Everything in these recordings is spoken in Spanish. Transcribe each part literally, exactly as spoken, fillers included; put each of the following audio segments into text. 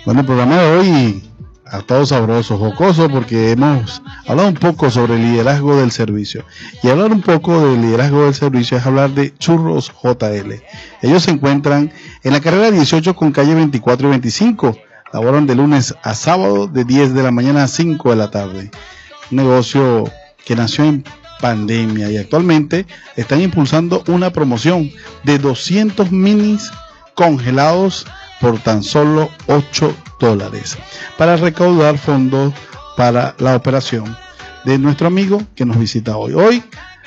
Bueno, el programa de hoy ha estado sabroso, jocoso, porque hemos hablado un poco sobre el liderazgo del servicio. Y hablar un poco del liderazgo del servicio es hablar de Churros J L. Ellos se encuentran en la carrera dieciocho con calle veinticuatro y veinticinco. Laboran de lunes a sábado de diez de la mañana a cinco de la tarde. Un negocio que nació en pandemia y actualmente están impulsando una promoción de doscientos minis congelados por tan solo ocho dólares para recaudar fondos para la operación de nuestro amigo que nos visita hoy. Hoy,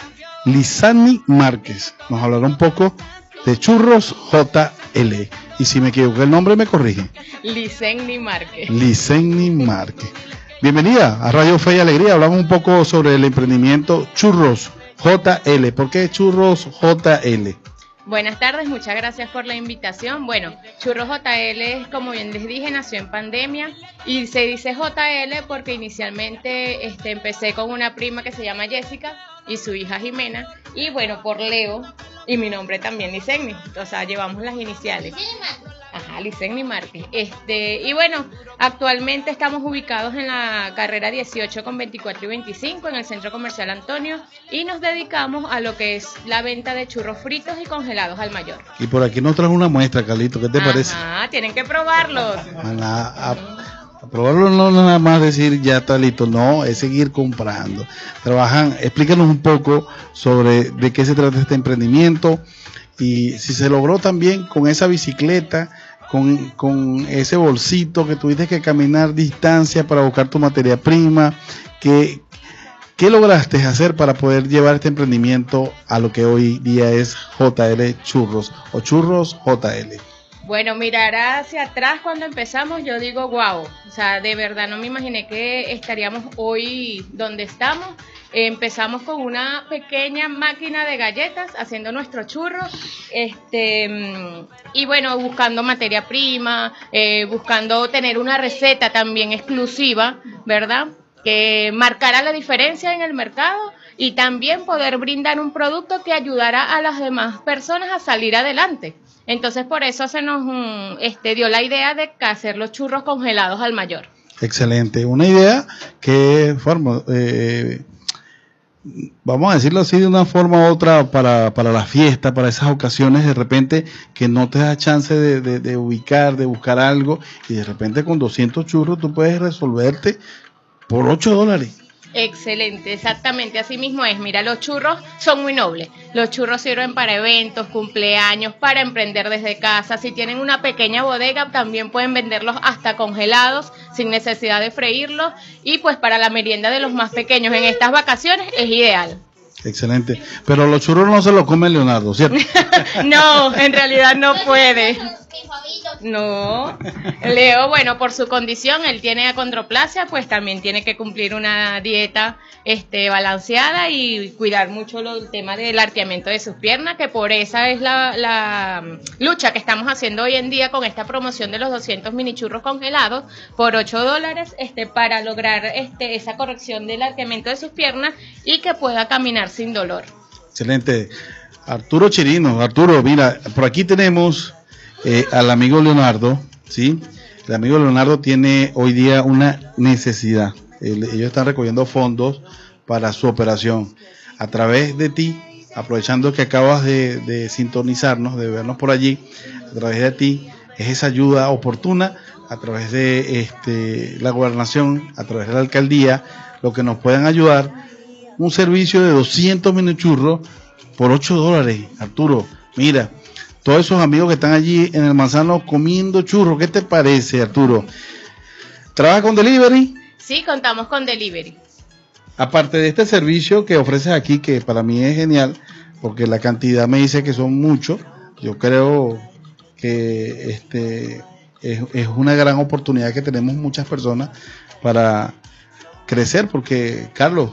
Lisani Márquez nos hablará un poco de Churros J L. Y si me equivoco el nombre, me corrige. Lisani Márquez. Lisani Márquez. Bienvenida a Radio Fe y Alegría. Hablamos un poco sobre el emprendimiento Churros J L. ¿Por qué Churros J L? Buenas tardes, muchas gracias por la invitación. Bueno, Churros J L, como bien les dije, nació en pandemia y se dice J L porque inicialmente este, empecé con una prima que se llama Jessica y su hija Jimena, y bueno, por Leo y mi nombre también, Liseni, o sea, llevamos las iniciales. Ajá, Liseni Márquez. Este, y bueno, actualmente estamos ubicados en la carrera dieciocho con veinticuatro y veinticinco en el Centro Comercial Antonio y nos dedicamos a lo que es la venta de churros fritos y congelados al mayor. Y por aquí nos traes una muestra, Carlito, ¿qué te Ajá, parece? Ah, tienen que probarlos. A, a, a probarlo no nada más decir ya está listo, no, es seguir comprando. Trabajan, explícanos un poco sobre de qué se trata este emprendimiento y si se logró también con esa bicicleta, con, con ese bolsito que tuviste que caminar distancia para buscar tu materia prima, que, ¿qué lograste hacer para poder llevar este emprendimiento a lo que hoy día es J L Churros o Churros J L? Bueno, mirar hacia atrás cuando empezamos, yo digo, wow, o sea, de verdad no me imaginé que estaríamos hoy donde estamos. Empezamos con una pequeña máquina de galletas haciendo nuestros churros, este, y bueno, buscando materia prima, eh, buscando tener una receta también exclusiva, ¿verdad? Que marcara la diferencia en el mercado y también poder brindar un producto que ayudara a las demás personas a salir adelante. Entonces por eso se nos este, dio la idea de hacer los churros congelados al mayor. Excelente, una idea que forma, eh, vamos a decirlo así de una forma u otra para, para la fiesta, para esas ocasiones de repente que no te da chance de, de, de ubicar, de buscar algo y de repente con doscientos churros tú puedes resolverte por ocho dólares. Excelente, exactamente, así mismo es. Mira, los churros son muy nobles. Los churros sirven para eventos, cumpleaños, para emprender desde casa. Si tienen una pequeña bodega, también pueden venderlos hasta congelados, sin necesidad de freírlos. Y pues para la merienda de los más pequeños en estas vacaciones es ideal. Excelente, pero los churros no se los come Leonardo, ¿cierto? No, en realidad no puede. No, Leo, bueno, por su condición, él tiene acondroplasia, pues también tiene que cumplir una dieta este, balanceada y cuidar mucho lo, el tema del arqueamiento de sus piernas, que por esa es la, la lucha que estamos haciendo hoy en día con esta promoción de los doscientos mini churros congelados por ocho dólares, este, para lograr este, esa corrección del arqueamiento de sus piernas y que pueda caminar sin dolor. Excelente. Arturo Chirino, Arturo, mira, por aquí tenemos eh, al amigo Leonardo, ¿sí? El amigo Leonardo tiene hoy día una necesidad. El, ellos están recogiendo fondos para su operación. A través de ti, aprovechando que acabas de, de sintonizarnos, de vernos por allí, a través de ti, es esa ayuda oportuna, a través de este, la gobernación, a través de la alcaldía, lo que nos puedan ayudar, un servicio de doscientos mini churros por ocho dólares, Arturo. Mira, todos esos amigos que están allí en el Manzano comiendo churros, ¿qué te parece, Arturo? ¿Trabajas con delivery? Sí, contamos con delivery. Aparte de este servicio que ofreces aquí, que para mí es genial, porque la cantidad me dice que son muchos, yo creo que este es, es una gran oportunidad que tenemos muchas personas para crecer, porque, Carlos,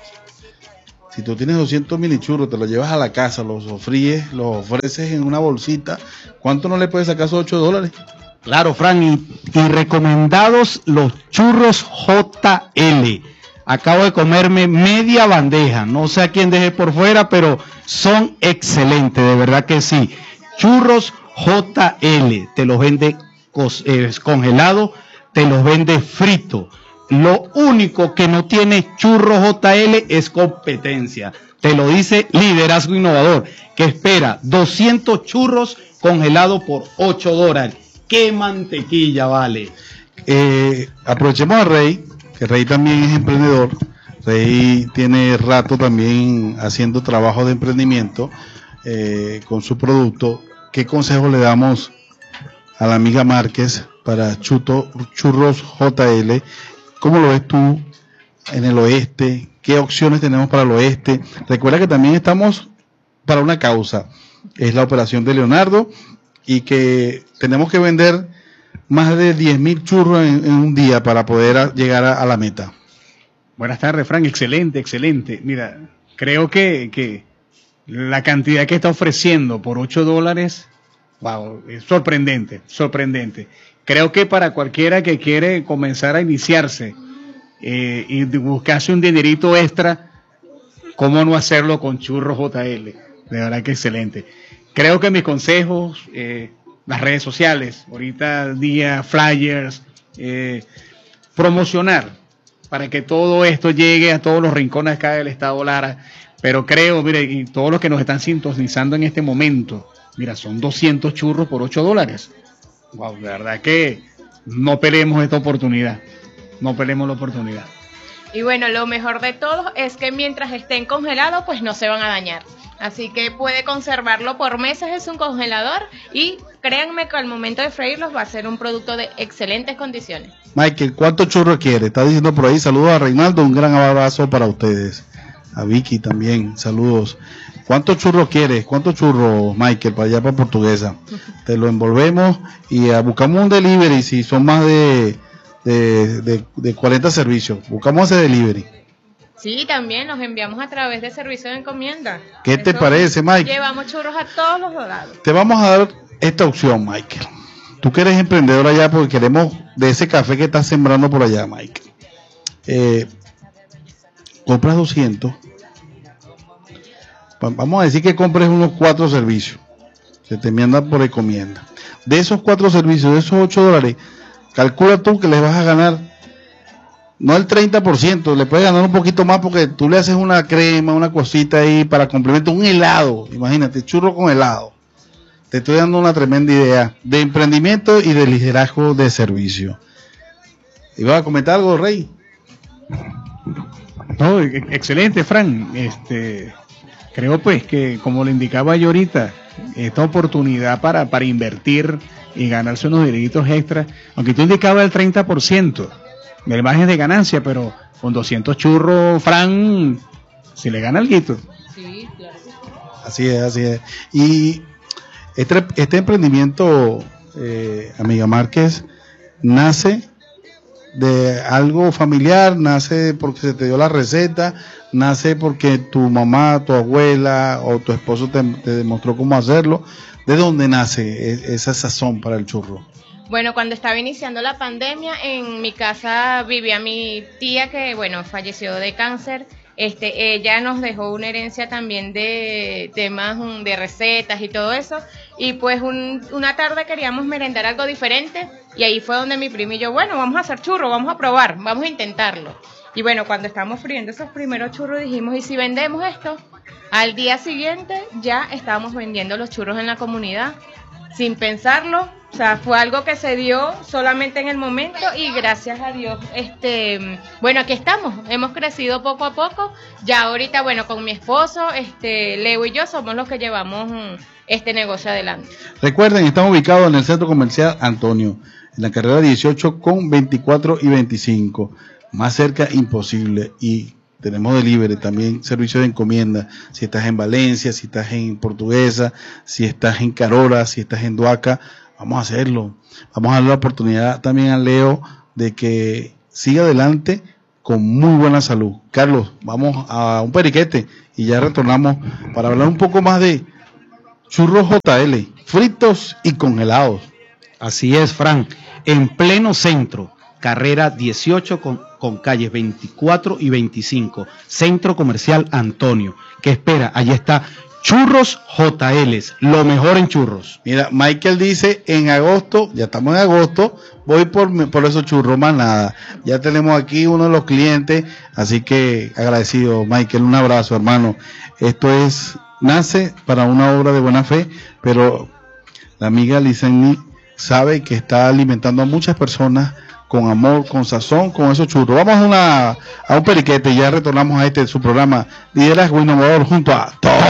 si tú tienes doscientos mini churros, te los llevas a la casa, los sofríes, los ofreces en una bolsita, ¿cuánto no le puedes sacar esos ocho dólares? Claro, Fran, y, y recomendados los churros J L. Acabo de comerme media bandeja, no sé a quién dejé por fuera, pero son excelentes, de verdad que sí. Churros J L, te los vende eh, congelados, te los vende frito. Lo único que no tiene Churros J L es competencia. Te lo dice Liderazgo Innovador, que espera doscientos churros congelados por ocho dólares. ¡Qué mantequilla vale! Eh, aprovechemos a Rey, que Rey también es emprendedor. Rey tiene rato también haciendo trabajo de emprendimiento eh, con su producto. ¿Qué consejo le damos a la amiga Márquez para Chuto, Churros J L? ¿Cómo lo ves tú en el oeste? ¿Qué opciones tenemos para el oeste? Recuerda que también estamos para una causa, es la operación de Leonardo, y que tenemos que vender más de diez mil churros en, en un día para poder a, llegar a, a la meta. Buenas tardes, Frank. Excelente, excelente. Mira, creo que, que la cantidad que está ofreciendo por ocho dólares, wow, es sorprendente, sorprendente. Creo que para cualquiera que quiere comenzar a iniciarse eh, y buscarse un dinerito extra, ¿cómo no hacerlo con Churros J L? De verdad que excelente. Creo que mis consejos, eh, las redes sociales, ahorita día, flyers, eh, promocionar para que todo esto llegue a todos los rincones acá del estado Lara. Pero creo, mire, y todos los que nos están sintonizando en este momento, mira, son doscientos churros por ocho dólares. Wow, de verdad que no peleemos esta oportunidad, no peleemos la oportunidad. Y bueno, lo mejor de todo es que mientras estén congelados, pues no se van a dañar. Así que puede conservarlo por meses en su congelador y créanme que al momento de freírlos va a ser un producto de excelentes condiciones. Michael, ¿cuántos churros quiere? Está diciendo por ahí, saludos a Reinaldo, un gran abrazo para ustedes. A Vicky también, saludos. ¿Cuántos churros quieres? ¿Cuántos churros, Michael, para allá para Portuguesa? Te lo envolvemos y uh, buscamos un delivery, si son más de, de, de, de cuarenta servicios. Buscamos ese delivery. Sí, también los enviamos a través de servicio de encomienda. ¿Qué te Eso, parece, Michael? Llevamos churros a todos los lados. Te vamos a dar esta opción, Michael. Tú que eres emprendedor allá, porque queremos de ese café que estás sembrando por allá, Michael. Eh, compras doscientos. Vamos a decir que compres unos cuatro servicios. Se te enmiendan por encomienda. De esos cuatro servicios, de esos ocho dólares, calcula tú que les vas a ganar no el treinta por ciento, le puedes ganar un poquito más porque tú le haces una crema, una cosita ahí para complementar un helado. Imagínate, churro con helado. Te estoy dando una tremenda idea de emprendimiento y de liderazgo de servicio. ¿Ibas a comentar algo, Rey? No, excelente, Fran. Este, creo pues que, como le indicaba yo ahorita, esta oportunidad para, para invertir y ganarse unos dineritos extras, aunque tú indicabas el treinta por ciento del margen de ganancia, pero con doscientos churros, Fran, si le gana alguito. Sí, claro. Así es, así es. Y este, este emprendimiento, eh, amiga Márquez, nace de algo familiar, nace porque se te dio la receta, nace porque tu mamá, tu abuela o tu esposo te, te demostró cómo hacerlo. ¿De dónde nace esa sazón para el churro? Bueno, cuando estaba iniciando la pandemia, en mi casa vivía mi tía que, bueno, falleció de cáncer. Este, ella nos dejó una herencia también de temas de recetas y todo eso. Y pues un, una tarde queríamos merendar algo diferente y ahí fue donde mi primo y yo, bueno, vamos a hacer churros, vamos a probar, vamos a intentarlo. Y bueno, cuando estábamos friendo esos primeros churros dijimos, ¿y si vendemos esto? Al día siguiente ya estábamos vendiendo los churros en la comunidad sin pensarlo. O sea, fue algo que se dio solamente en el momento y gracias a Dios, este, bueno, aquí estamos, hemos crecido poco a poco. Ya ahorita, bueno, con mi esposo, este, Leo y yo somos los que llevamos este negocio adelante. Recuerden, estamos ubicados en el Centro Comercial Antonio, en la carrera dieciocho con veinticuatro y veinticinco. Más cerca, imposible. Y tenemos delivery, también servicio de encomienda. Si estás en Valencia, si estás en Portuguesa, si estás en Carora, si estás en Duaca, vamos a hacerlo. Vamos a darle la oportunidad también a Leo de que siga adelante con muy buena salud. Carlos, vamos a un periquete y ya retornamos para hablar un poco más de Churros J L, fritos y congelados. Así es, Fran, en pleno centro, carrera dieciocho con, con calles veinticuatro y veinticinco, Centro Comercial Antonio. ¿Qué espera? Allí está Churros J L, lo mejor en churros. Mira, Michael dice, en agosto, ya estamos en agosto, voy por, por esos churros, más nada. Ya tenemos aquí uno de los clientes, así que agradecido, Michael, un abrazo, hermano. Esto es, nace para una obra de buena fe, pero la amiga Lizenny sabe que está alimentando a muchas personas con amor, con sazón, con esos churros. Vamos a, una, a un periquete y ya retornamos a este su programa Liderazgo Innovador junto a Top